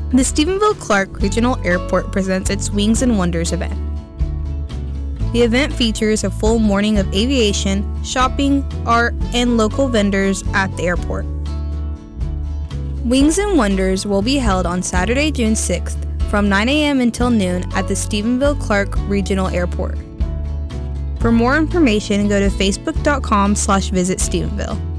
The Stephenville-Clark Regional Airport presents its Wings and Wonders event. The event features a full morning of aviation, shopping, art, and local vendors at the airport. Wings and Wonders will be held on Saturday, June 6th from 9 a.m. until noon at the Stephenville-Clark Regional Airport. For more information, go to facebook.com/visitstephenville.